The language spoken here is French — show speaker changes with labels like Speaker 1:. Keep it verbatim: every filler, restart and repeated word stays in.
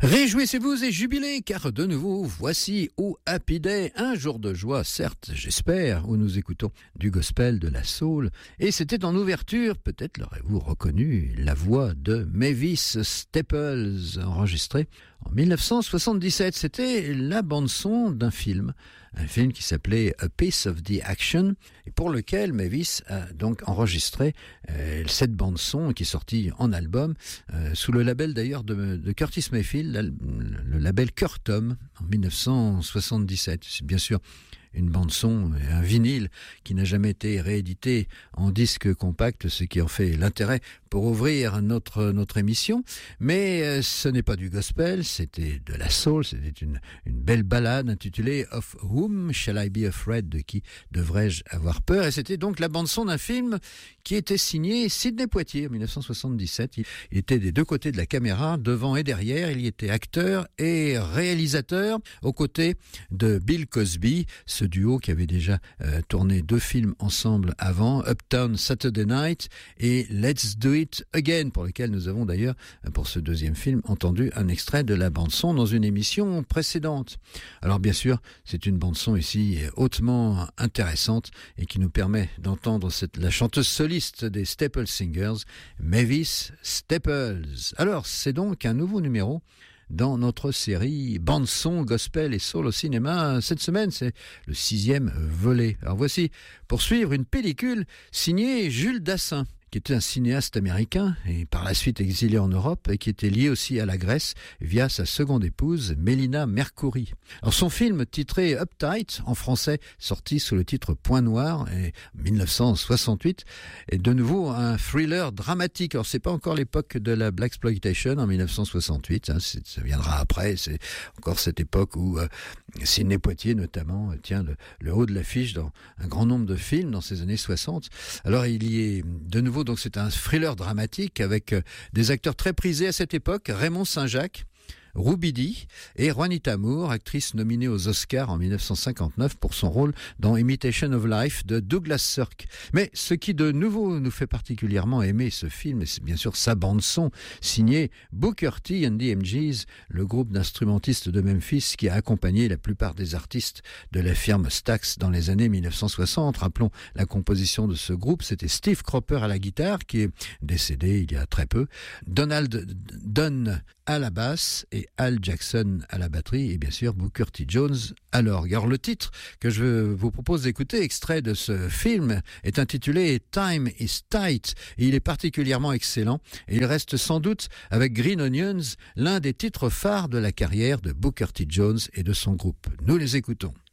Speaker 1: Réjouissez-vous et jubilez, car de nouveau, voici au Happy Day, un jour de joie, certes, j'espère, où nous écoutons du gospel, de la soul. Et c'était en ouverture, peut-être l'aurez-vous reconnu, la voix de Mavis Staples, enregistrée en dix-neuf cent soixante-dix-sept. C'était la bande-son d'un film, un film qui s'appelait A Piece of the Action, et pour lequel Mavis a donc enregistré euh, cette bande-son qui est sortie en album, euh, sous le label d'ailleurs de, de Curtis Mayfield, le label Curtom, en dix-neuf cent soixante-dix-sept. C'est bien sûr une bande-son, un vinyle qui n'a jamais été réédité en disque compact, ce qui en fait l'intérêt pour ouvrir notre notre émission. Mais euh, ce n'est pas du gospel, c'était de la soul, c'était une, une belle ballade intitulée « Of Whom Shall I Be Afraid ?» de qui devrais-je avoir peur. Et c'était donc la bande-son d'un film qui était signé Sidney Poitier en dix-neuf cent soixante-dix-sept. Il, il était des deux côtés de la caméra, devant et derrière. Il y était acteur et réalisateur, aux côtés de Bill Cosby, ce duo qui avait déjà euh, tourné deux films ensemble avant, Uptown Saturday Night et Let's Do It Again, pour lequel nous avons d'ailleurs, pour ce deuxième film, entendu un extrait de la bande-son dans une émission précédente. Alors bien sûr, c'est une bande-son ici hautement intéressante et qui nous permet d'entendre cette, la chanteuse soliste des Staple Singers, Mavis Staples. Alors, c'est donc un nouveau numéro dans notre série bande-son, gospel et soul au cinéma. Cette semaine, c'est le sixième volet. Alors voici, pour suivre, une pellicule signée Jules Dassin, qui était un cinéaste américain et par la suite exilé en Europe et qui était lié aussi à la Grèce via sa seconde épouse, Mélina Mercouri. Alors son film titré Uptight, en français sorti sous le titre Point Noir, en dix-neuf cent soixante-huit, est de nouveau un thriller dramatique. Alors c'est pas encore l'époque de la blaxploitation en dix-neuf cent soixante-huit, hein, ça viendra après, c'est encore cette époque où euh, Sidney Poitier notamment tient le, le haut de l'affiche dans un grand nombre de films dans ces années soixante. Alors il y est de nouveau, donc c'est un thriller dramatique avec des acteurs très prisés à cette époque, Raymond Saint-Jacques, Roubidi et Juanita Moore, actrice nominée aux Oscars en dix-neuf cent cinquante-neuf pour son rôle dans Imitation of Life de Douglas Sirk. Mais ce qui de nouveau nous fait particulièrement aimer ce film, c'est bien sûr sa bande-son, signée Booker T and the M Gs, le groupe d'instrumentistes de Memphis qui a accompagné la plupart des artistes de la firme Stax dans les années dix-neuf cent soixante. Rappelons la composition de ce groupe, c'était Steve Cropper à la guitare, qui est décédé il y a très peu, Donald Dunn à la basse et Al Jackson à la batterie et bien sûr Booker T. Jones à l'orgue. Alors le titre que je vous propose d'écouter, extrait de ce film, est intitulé Time is Tight et il est particulièrement excellent et il reste sans doute avec Green Onions l'un des titres phares de la carrière de Booker T. Jones et de son groupe. Nous les écoutons.